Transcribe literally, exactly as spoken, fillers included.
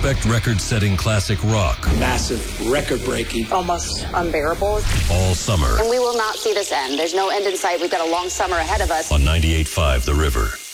Expect record-setting classic rock. Massive, record-breaking. Almost unbearable. All summer. And we will not see this end. There's no end in sight. We've got a long summer ahead of us. On ninety-eight point five The River.